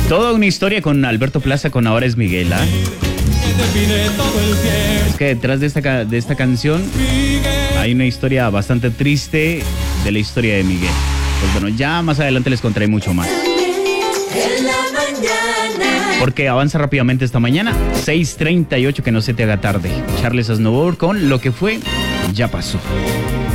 Toda una historia con Alberto Plaza, con Ahora es Miguel, ¿ah? Es que detrás de esta canción hay una historia bastante triste de la historia de Miguel. Pues bueno, ya más adelante les contaré mucho más. Porque avanza rápidamente esta mañana, 6:38, que no se te haga tarde. Charles Aznavour con Lo que fue, ya pasó.